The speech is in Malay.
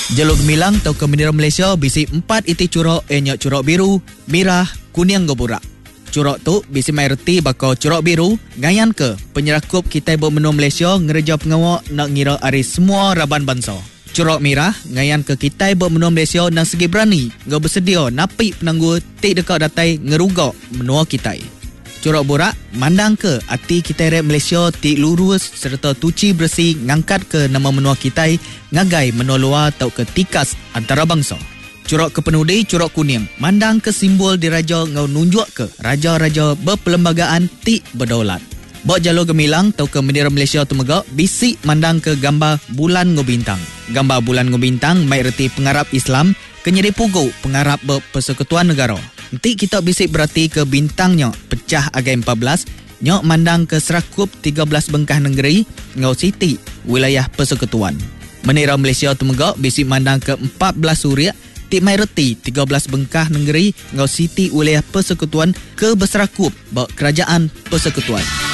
Jalur Gemilang atau ke bendera Malaysia bisi 4 iti curok nyok curok biru, merah, kuning goburak. Curok tu bisi mai reti bakal curok biru ngayan ke penyerakup kita bermenua Malaysia ngereja pengawak nak ngira ari semua raban bangsa. Curok merah ngayan ke kita bermenua Malaysia nang segi berani ngau bersedia napi penangguh tik dekat datai ngerugak menua kita. Curok burak mandang ke ati kita rep Malaysia tik lurus serta tuci bersih ngangkat ke nama menua kita ngagai menua luar atau ke tikas antara bangsa. Curok kepenudi curok kuning mandang ke simbol diraja ngau nunjuk ke raja-raja berperlembagaan tik berdaulat. Bok jalur Gemilang atau ke bendera Malaysia tu megak bisik mandang ke gambar bulan ngobintang. Gambar bulan ngobintang mai reti pengarap Islam kenyeri pugu pengarap berpersekutuan negara. Nanti kita bisik berarti ke bintangnya pecah agai 14 nyok mandang ke serakup 13 bengkah negeri ngau siti wilayah persekutuan. Bendera Malaysia tu megak bisik mandang ke 14 suria tik mai reti 13 bengkah negeri ngau siti wilayah persekutuan ke berserakup bak kerajaan persekutuan.